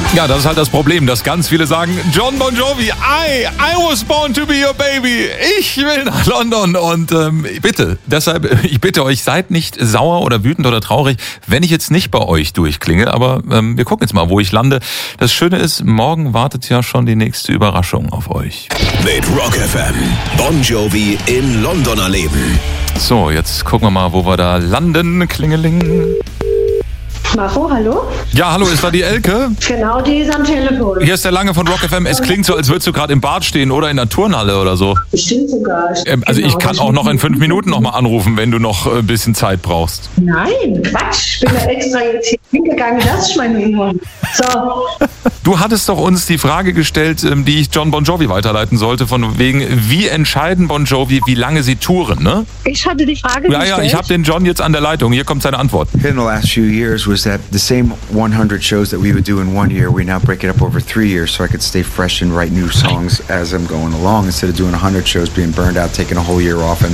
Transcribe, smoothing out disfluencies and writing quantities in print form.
Ja, das ist halt das Problem, dass ganz viele sagen, Jon Bon Jovi, I was born to be your baby. Ich will nach London und ich bitte euch, seid nicht sauer oder wütend oder traurig, wenn ich jetzt nicht bei euch durchklinge, aber wir gucken jetzt mal, wo ich lande. Das Schöne ist, morgen wartet ja schon die nächste Überraschung auf euch. Mit Rock FM, Bon Jovi in London erleben. So, jetzt gucken wir mal, wo wir da landen. Klingeling. Maro, hallo? Ja, hallo, ist da die Elke? Genau, die ist am Telefon. Hier ist der Lange von Rock FM. Es klingt so, als würdest du gerade im Bad stehen oder in der Turnhalle oder so. Bestimmt sogar. Also ich kann auch noch in 5 Minuten noch mal anrufen, wenn du noch ein bisschen Zeit brauchst. Nein, Quatsch. Ich bin da extra jetzt hier hingegangen, das ist mein Nummer. So. Du hattest doch uns die Frage gestellt, die ich Jon Bon Jovi weiterleiten sollte, von wegen, wie entscheiden Bon Jovi, wie lange sie touren, ne? Ich hatte die Frage gestellt. Ja, ich habe den John jetzt an der Leitung. Hier kommt seine Antwort. In the last few years was that the same 100 shows that we would do in 1 year, we now break it up over 3 years so I could stay fresh and write new songs as I'm going along instead of doing 100 shows, being burned out, taking a whole year off and